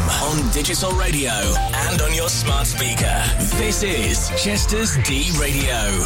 on digital radio and on your smart speaker. This is Chester's D Radio.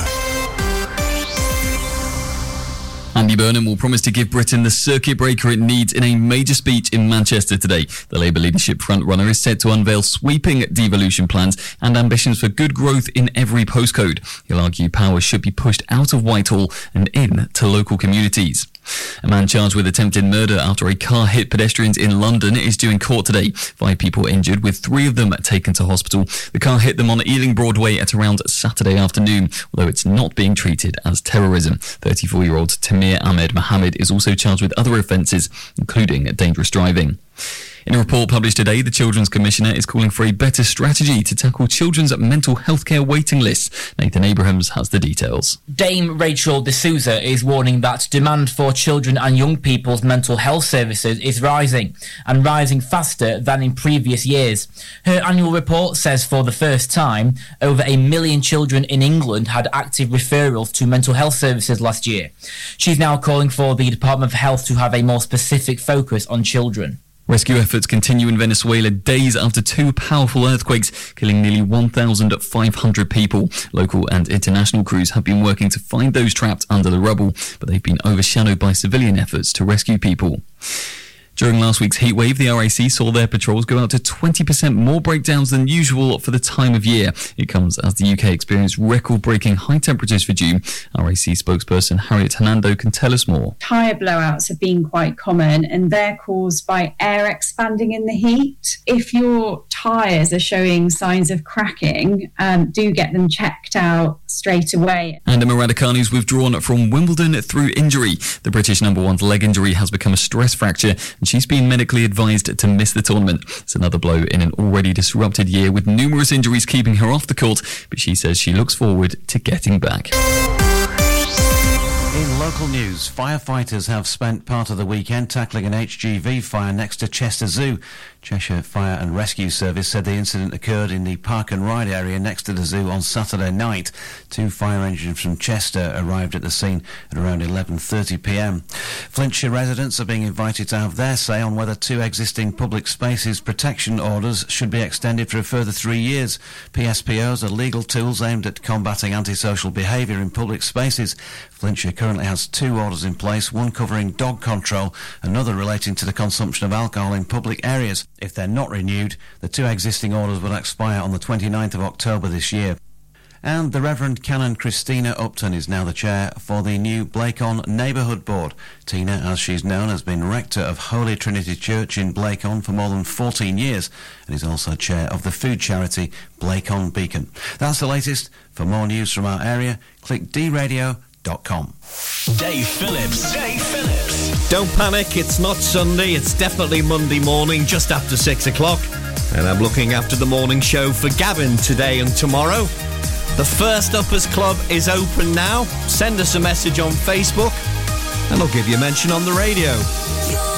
Andy Burnham will promise to give Britain the circuit breaker it needs in a major speech in Manchester today. The Labour leadership frontrunner is set to unveil sweeping devolution plans and ambitions for good growth in every postcode. He'll argue power should be pushed out of Whitehall and in to local communities. A man charged with attempted murder after a car hit pedestrians in London is due in court today. 5 people injured, with 3 of them taken to hospital. The car hit them on Ealing Broadway at around Saturday afternoon, although it's not being treated as terrorism. 34-year-old Tamir Ahmed Mohammed is also charged with other offences, including dangerous driving. In a report published today, the Children's Commissioner is calling for a better strategy to tackle children's mental health care waiting lists. Nathan Abrahams has the details. Dame Rachel D'Souza is warning that demand for children and young people's mental health services is rising, and rising faster than in previous years. Her annual report says for the first time, over 1 million children in England had active referrals to mental health services last year. She's now calling for the Department of Health to have a more specific focus on children. Rescue efforts continue in Venezuela days after 2 powerful earthquakes, killing nearly 1,500 people. Local and international crews have been working to find those trapped under the rubble, but they've been overshadowed by civilian efforts to rescue people. During last week's heatwave, the RAC saw their patrols go out to 20% more breakdowns than usual for the time of year. It comes as the UK experienced record-breaking high temperatures for June. RAC spokesperson Harriet Hernando can tell us more. Tyre blowouts have been quite common, and they're caused by air expanding in the heat. If your tyres are showing signs of cracking, do get them checked out straight away. And Emma Raducanu's withdrawn from Wimbledon through injury. The British #1's leg injury has become a stress fracture, and she's been medically advised to miss the tournament. It's another blow in an already disrupted year with numerous injuries keeping her off the court, but she says she looks forward to getting back. In local news, firefighters have spent part of the weekend tackling an HGV fire next to Chester Zoo. Cheshire Fire and Rescue Service said the incident occurred in the park and ride area next to the zoo on Saturday night. 2 fire engines from Chester arrived at the scene at around 11:30pm. Flintshire residents are being invited to have their say on whether 2 existing public spaces protection orders should be extended for a further 3 years. PSPOs are legal tools aimed at combating antisocial behaviour in public spaces. Flintshire currently has 2 orders in place, one covering dog control, another relating to the consumption of alcohol in public areas. If they're not renewed, the 2 existing orders will expire on the 29th of October this year. And the Reverend Canon Christina Upton is now the chair for the new Blacon Neighbourhood Board. Tina, as she's known, has been rector of Holy Trinity Church in Blacon for more than 14 years and is also chair of the food charity Blacon Beacon. That's the latest. For more news from our area, click dradio.com. Dave Phillips. Don't panic, it's not Sunday, it's definitely Monday morning, just after 6 o'clock. And I'm looking after the morning show for Gavin today and tomorrow. The First Uppers Club is open now. Send us a message on Facebook and I'll give you a mention on the radio.